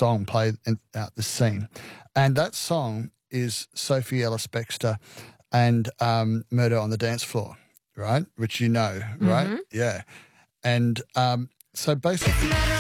song play out this scene. And that song is Sophie Ellis-Bextor and Murder on the Dance Floor, right? Which you know, right? Mm-hmm. Yeah. And so basically...